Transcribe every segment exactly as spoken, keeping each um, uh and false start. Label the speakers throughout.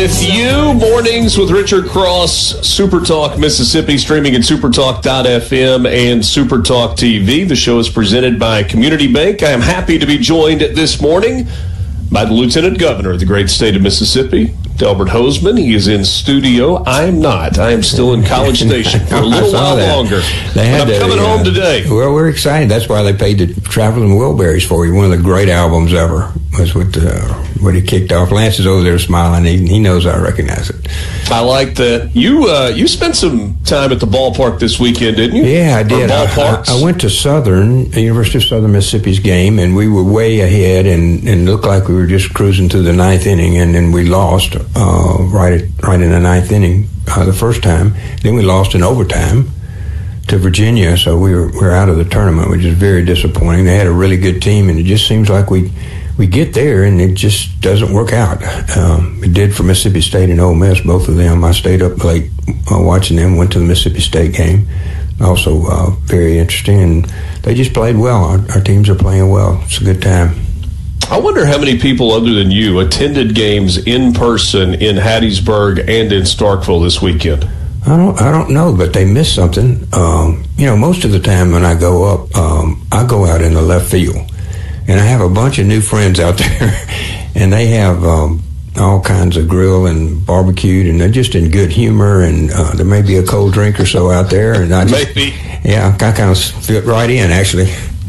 Speaker 1: with you. Mornings with Richard Cross, Super Talk Mississippi, streaming at supertalk dot f m and Supertalk T V. The show is presented by Community Bank. I am happy to be joined this morning by the Lieutenant Governor of the great state of Mississippi, Delbert Hosemann. He is in studio. I am not. I am still in College Station for a little while that. longer.
Speaker 2: They had
Speaker 1: but I'm coming
Speaker 2: a, uh,
Speaker 1: home today.
Speaker 2: Well, we're excited. That's why they paid the Traveling Wilburys for you. One of the great albums ever was what, uh, what he kicked off. Lance is over there smiling. He, he knows I recognize it.
Speaker 1: I like that. You uh, you spent some time at the ballpark this weekend, didn't you?
Speaker 2: Yeah, I did.
Speaker 1: Or ballparks?
Speaker 2: I, I went to Southern, University of Southern Mississippi's game, and we were way ahead, and, and looked like we were just cruising to the ninth inning, and then we lost uh, right at, right in the ninth inning uh, the first time. Then we lost in overtime to Virginia, so we were, we were out of the tournament, which is very disappointing. They had a really good team, and it just seems like we we get there, and it just doesn't work out. Um, it did for Mississippi State and Ole Miss, both of them. I stayed up late uh, watching them, went to the Mississippi State game. Also uh, very interesting, and they just played well. Our, our teams are playing well. It's a good time.
Speaker 1: I wonder how many people other than you attended games in person in Hattiesburg and in Starkville this weekend.
Speaker 2: I don't I don't know, but they missed something. Um, you know, most of the time when I go up, um, I go out in the left field. And I have a bunch of new friends out there, and they have um, all kinds of grill and barbecued, and they're just in good humor, and uh, there may be a cold drink or so out there. And I just,
Speaker 1: Maybe.
Speaker 2: Yeah, I kind of fit right in, actually.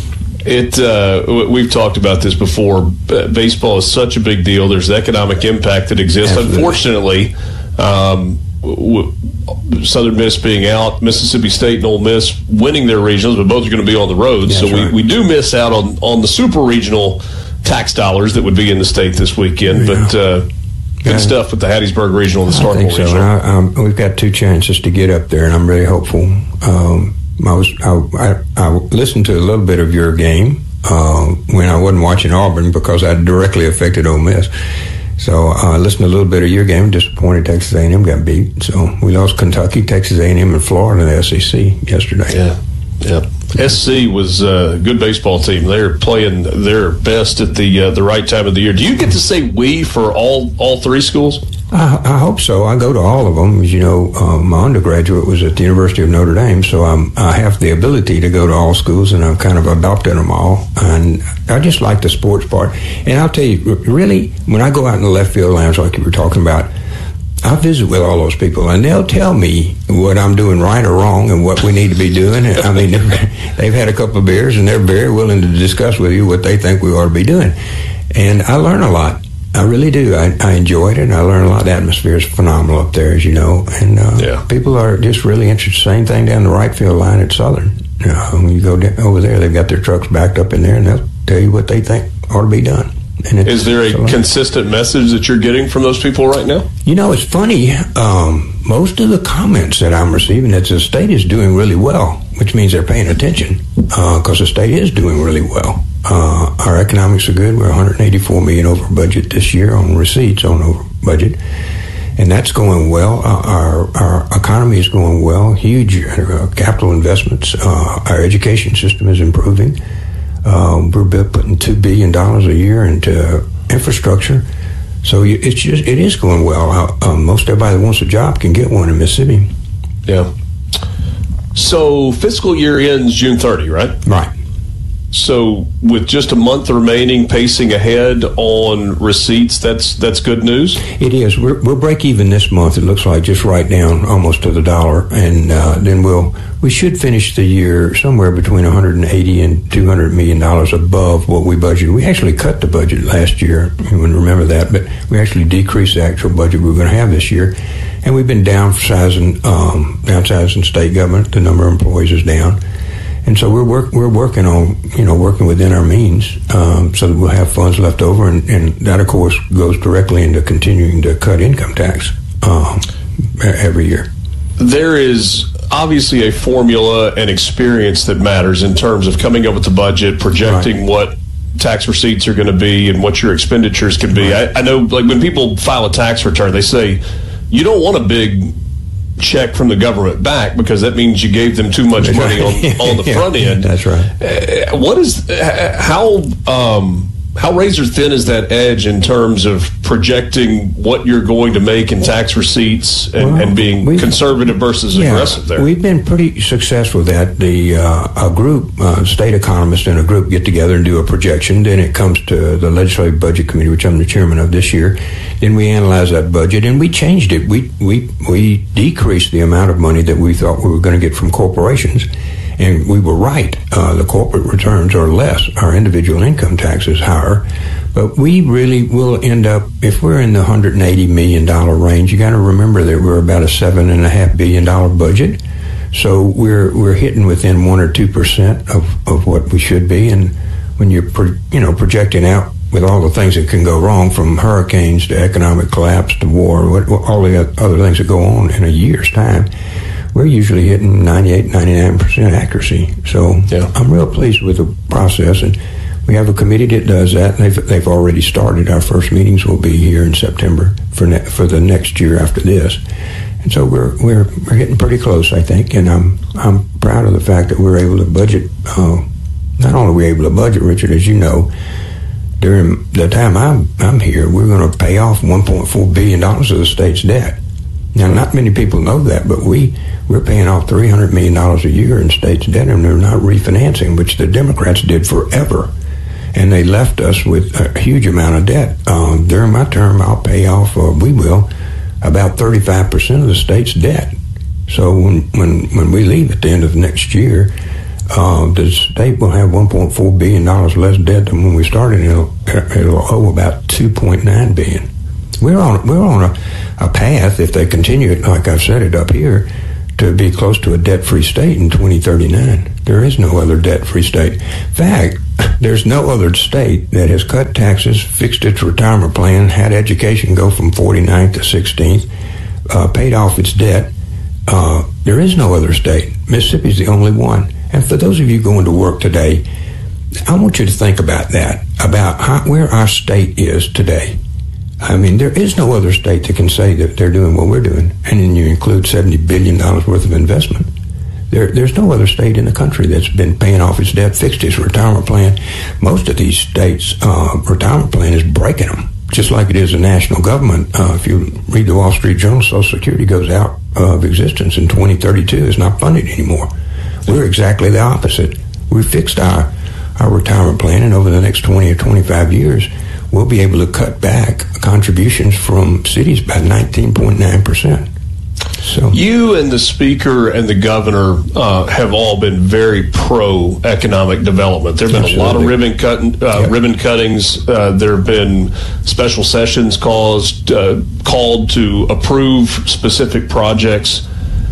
Speaker 1: It uh, we've talked about this before. B- baseball is such a big deal. There's economic impact that exists.
Speaker 2: Absolutely.
Speaker 1: Unfortunately, um, w- Southern Miss being out, Mississippi State and Ole Miss winning their regionals, but both are going to be on the road.
Speaker 2: That's
Speaker 1: so we,
Speaker 2: right.
Speaker 1: we do miss out on, on the super regional tax dollars that would be in the state this weekend.
Speaker 2: Yeah.
Speaker 1: But uh, good
Speaker 2: Yeah.
Speaker 1: stuff with the Hattiesburg Regional and the
Speaker 2: I
Speaker 1: Starkville
Speaker 2: think so.
Speaker 1: Regional.
Speaker 2: And I, um, we've got two chances to get up there, and I'm really hopeful. Um, I was I, I, I listened to a little bit of your game uh, when I wasn't watching Auburn because I directly affected Ole Miss. So I uh, listened to a little bit of your game. Disappointed Texas A and M got beat. So we lost Kentucky, Texas A and M, and Florida in the S E C yesterday.
Speaker 1: Yeah, yeah. S C was a good baseball team. They're playing their best at the uh, the right time of the year. Do you get to say we for all all three schools?
Speaker 2: I, I hope so. I go to all of them. As you know, uh, my undergraduate was at the University of Notre Dame, so I'm, I have the ability to go to all schools, and I've kind of adopted them all. And I just like the sports part. And I'll tell you, really, when I go out in the left field lounge like you were talking about, I visit with all those people, and they'll tell me what I'm doing right or wrong and what we need to be doing. I mean, they've had a couple of beers, and they're very willing to discuss with you what they think we ought to be doing. And I learn a lot. I really do. I, I enjoyed it, and I learned a lot. The atmosphere is phenomenal up there, as you know. And uh,
Speaker 1: yeah. people
Speaker 2: are just really interested. Same thing down the right field line at Southern. You know, when you go down, over there, they've got their trucks backed up in there, and they'll tell you what they think ought to be done. And
Speaker 1: is there a consistent message that you're getting from those people right now?
Speaker 2: You know, it's funny. Um, most of the comments that I'm receiving is the state is doing really well, which means they're paying attention because uh, the state is doing really well. Uh, our economics are good. We're one hundred eighty-four million dollars over budget this year on receipts on over budget, and that's going well. Uh, our our economy is going well. Huge uh, capital investments. Uh, our education system is improving. Uh, we're putting two billion dollars a year into infrastructure, so you, it's just it is going well. Uh, um, most everybody that wants a job can get one in Mississippi.
Speaker 1: Yeah. So fiscal year ends June thirtieth, right?
Speaker 2: Right.
Speaker 1: So with just a month remaining, pacing ahead on receipts, that's that's good news?
Speaker 2: It is. We're, we'll break even this month, it looks like, just right down almost to the dollar. And uh, then we'll we should finish the year somewhere between one hundred eighty and two hundred million dollars above what we budgeted. We actually cut the budget last year. You wouldn't remember that, but we actually decreased the actual budget we were going to have this year. And we've been downsizing, um, downsizing state government. The number of employees is down. And so we're work, we're working on, you know, working within our means um, so that we'll have funds left over. And, and that, of course, goes directly into continuing to cut income tax um, every year.
Speaker 1: There is obviously a formula and experience that matters in terms of coming up with the budget, projecting right. what tax receipts are going to be and what your expenditures can be. Right. I, I know, like, when people file a tax return, they say, you don't want a big check from the government back because that means you gave them too much
Speaker 2: That's
Speaker 1: money
Speaker 2: right.
Speaker 1: on, on the
Speaker 2: yeah,
Speaker 1: front end.
Speaker 2: That's right.
Speaker 1: Uh, what is, uh, how, um, how razor thin is that edge in terms of projecting what you're going to make in tax receipts and, well, and being conservative versus
Speaker 2: yeah,
Speaker 1: aggressive there?
Speaker 2: We've been pretty successful with that. The uh, a group, uh, state economists and a group get together and do a projection. Then it comes to the Legislative Budget Committee, which I'm the chairman of this year. Then we analyze that budget, and we changed it. We we we decreased the amount of money that we thought we were going to get from corporations. And we were right. Uh, the corporate returns are less. Our individual income tax is higher. But we really will end up, if we're in the one hundred eighty million dollars range, you got to remember that we're about a seven point five billion dollars budget. So we're we're hitting within one or two percent of, of what we should be. And when you're pro, you know projecting out with all the things that can go wrong, from hurricanes to economic collapse to war, what, all the other things that go on in a year's time, we're usually hitting ninety-eight, ninety-nine percent accuracy. So yeah. I'm real pleased with the process, and we have a committee that does that. They've they've already started. Our first meetings will be here in September for ne- for the next year after this, and so we're we're we're getting pretty close, I think. And I'm I'm proud of the fact that we're able to budget. Uh, not only are we able to budget, Richard, as you know, during the time I'm I'm here, we're going to pay off one point four billion dollars of the state's debt. Now, not many people know that, but we, we're paying off three hundred million dollars a year in state's debt, and they're not refinancing, which the Democrats did forever. And they left us with a huge amount of debt. Um, during my term, I'll pay off, or we will, about thirty-five percent of the state's debt. So when when, when we leave at the end of next year, uh, the state will have one point four billion dollars less debt than when we started. It'll, it'll owe about two point nine billion dollars. We're on we're on a, a path, if they continue it like I've said it up here, to be close to a debt-free state in twenty thirty-nine. There is no other debt-free state. In fact, there's no other state that has cut taxes, fixed its retirement plan, had education go from forty-ninth to sixteenth, uh, paid off its debt. Uh, there is no other state. Mississippi's the only one. And for those of you going to work today, I want you to think about that, about how, where our state is today. I mean, there is no other state that can say that they're doing what we're doing, and then you include seventy billion dollars worth of investment. There, there's no other state in the country that's been paying off its debt, fixed its retirement plan. Most of these states' uh, retirement plan is breaking them, just like it is the national government. Uh, if you read the Wall Street Journal, Social Security goes out of existence in twenty thirty-two. It's not funded anymore. We're exactly the opposite. We fixed our, our retirement plan, and over the next twenty or twenty-five years, we'll be able to cut back contributions from cities by nineteen point nine percent. So
Speaker 1: you and the Speaker and the Governor uh, have all been very pro-economic development. There have been Absolutely. a lot of ribbon, cutting, uh, yep. ribbon cuttings. Uh, there have been special sessions caused, uh, called to approve specific projects.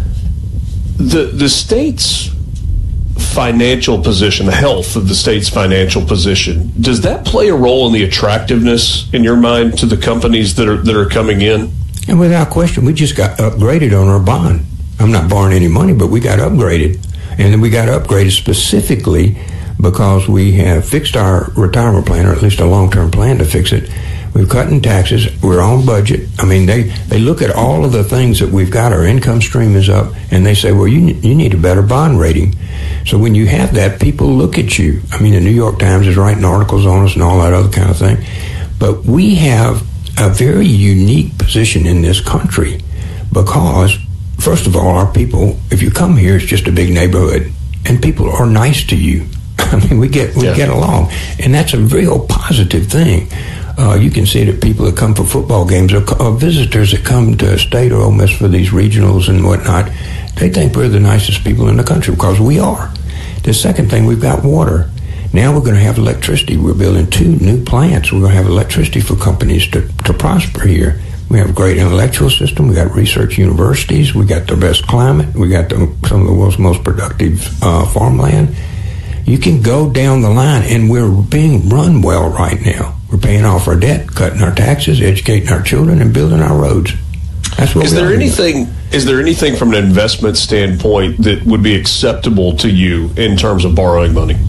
Speaker 1: The the state's financial position, the health of the state's financial position, does that play a role in the attractiveness, in your mind, to the companies that are that are coming in?
Speaker 2: And without question, we just got upgraded on our bond. I'm not borrowing any money, but we got upgraded. And then we got upgraded specifically because we have fixed our retirement plan, or at least a long-term plan to fix it. We've cut in taxes. We're on budget. I mean, they, they look at all of the things that we've got. Our income stream is up, and they say, well, you you need a better bond rating. So when you have that, people look at you. I mean, the New York Times is writing articles on us and all that other kind of thing. But we have a very unique position in this country because, first of all, our people, if you come here, it's just a big neighborhood, and people are nice to you. I mean, we get we yeah. get along, and that's a real positive thing. Uh, you can see that people that come for football games or, or visitors that come to State or Ole Miss for these regionals and whatnot, they think we're the nicest people in the country because we are. The second thing, we've got water. Now we're going to have electricity. We're building two new plants. We're going to have electricity for companies to, to prosper here. We have a great intellectual system. We got research universities. We got the best climate. We got the, some of the world's most productive uh, farmland. You can go down the line, and we're being run well right now. We're paying off our debt, cutting our taxes, educating our children, and building our roads. That's what
Speaker 1: is there anything? Is there anything from an investment standpoint that would be acceptable to you in terms of borrowing money?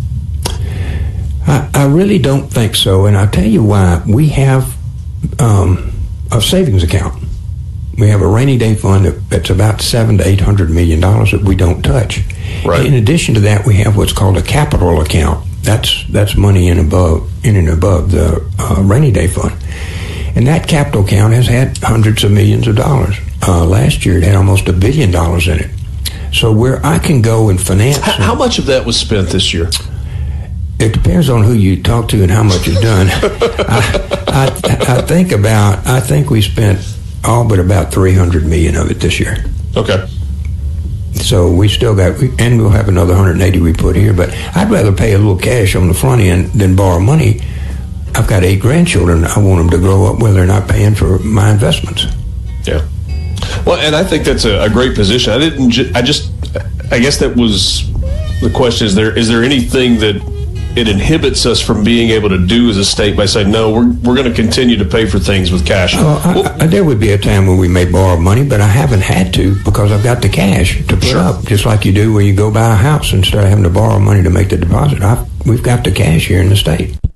Speaker 2: I, I really don't think so, and I'll tell you why. We have um, a savings account. We have a rainy day fund that's about seven to eight hundred million dollars that we don't touch.
Speaker 1: Right.
Speaker 2: In addition to that, we have what's called a capital account. That's that's money in above in and above the uh, rainy day fund, and that capital account has had hundreds of millions of dollars. Uh, last year, it had almost a billion dollars in it. So where I can go and finance.
Speaker 1: How, how much of that was spent this year?
Speaker 2: It depends on who you talk to and how much is done. I, I, I think about I think we spent all but about three hundred million of it this year.
Speaker 1: Okay.
Speaker 2: So we still got, and we'll have another one hundred eighty we put here, but I'd rather pay a little cash on the front end than borrow money. I've got eight grandchildren. I want them to grow up where they're not paying for my investments.
Speaker 1: Yeah. Well, and I think that's a, a great position. I didn't, ju- I just, I guess that was the question. Is there, is there anything that it inhibits us from being able to do as a state by saying, no, we're we're going to continue to pay for things with cash?
Speaker 2: Well, I,
Speaker 1: well,
Speaker 2: I, there would be a time when we may borrow money, but I haven't had to because I've got the cash to put
Speaker 1: sure.
Speaker 2: up, just like you do when you go buy a house instead of having to borrow money to make the deposit. I've, we've got the cash here in the state.